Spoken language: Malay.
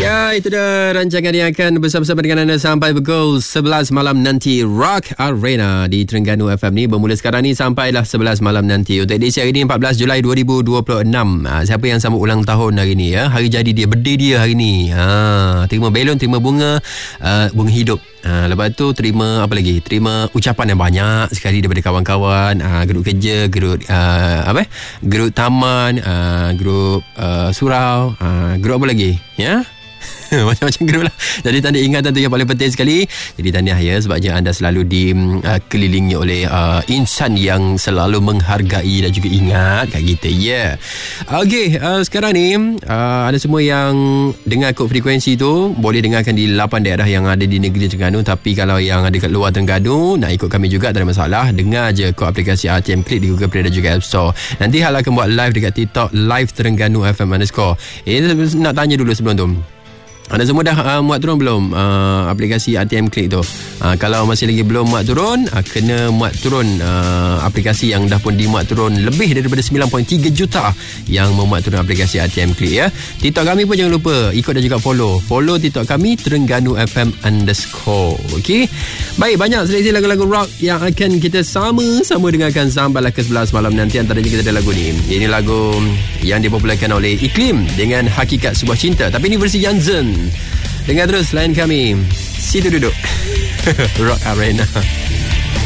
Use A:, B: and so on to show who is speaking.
A: Ya, itu dah rancangan yang akan bersama-sama dengan anda sampai pukul 11 malam nanti. Rock Arena di Terengganu FM ni bermula sekarang ni sampailah 11 malam nanti. Untuk edisi hari ni 14 Julai 2026. Siapa yang sambut ulang tahun hari ni ya? Hari jadi dia, birthday dia hari ni. Terima belon, terima bunga, bunga hidup. Lepas tu terima apa lagi? Terima ucapan yang banyak sekali daripada kawan-kawan, grup kerja, grup taman, grup surau, grup apa lagi? Ya? Macam-macam grup lah. Jadi tanda ingatan tu yang paling penting sekali. Jadi tahniah ya, sebabnya anda selalu dikelilingi oleh insan yang selalu menghargai dan juga ingat kat kita. Okey, sekarang ni ada semua yang dengar kod frekuensi tu boleh dengarkan di 8 daerah yang ada di negeri Terengganu. Tapi kalau yang ada kat luar Terengganu nak ikut kami juga, tak ada masalah. Dengar je kod aplikasi RTM Click di Google Play dan juga App Store. Nanti Hal akan buat live dekat TikTok, live Terengganu FM _. Nak tanya dulu sebelum tu, anda semua dah muat turun belum aplikasi RTM Click tu? Kalau masih lagi belum muat turun, kena muat turun aplikasi yang dah pun dimuat turun. Lebih daripada 9.3 juta yang memuat turun aplikasi RTM Click ya. TikTok kami pun jangan lupa ikut dan juga follow TikTok kami Terengganu FM _. Okey. Baik, banyak seleksi lagu-lagu rock yang akan kita sama-sama dengarkan sampailah ke 11 malam nanti. Antaranya kita ada lagu ni. Ini lagu yang dipopularkan oleh Iklim dengan Hakikat Sebuah Cinta. Tapi ini versi Jansen. Dengar terus layan kami. Situ duduk. Rock Arena.